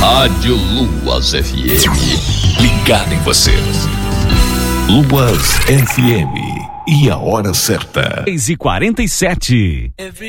Rádio Luas FM. Ligado em você. Luas FM. E a hora certa. 6h47.